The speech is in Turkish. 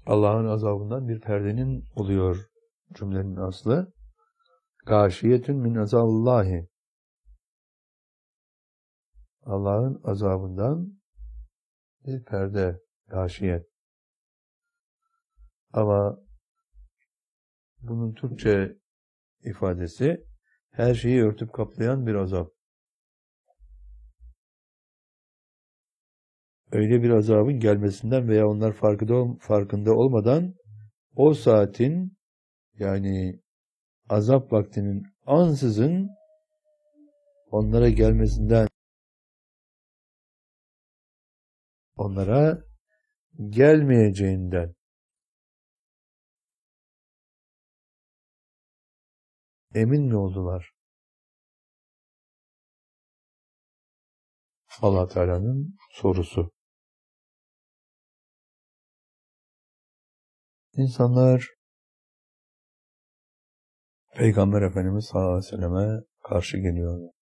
Allah'ın azabından bir perdenin oluyor cümlenin aslı. Gâşiyetün min azabillahi. Allah'ın azabından bir perde, gâşiyet. Ama bunun Türkçe ifadesi her şeyi örtüp kaplayan bir azap. Öyle bir azabın gelmesinden veya onlar farkında olmadan o saatin, yani azap vaktinin ansızın onlara gelmesinden, onlara gelmeyeceğinden emin mi oldular? Allah Teala'nın sorusu. İnsanlar Peygamber Efendimiz sallallahu aleyhi ve selleme karşı geliyorlar.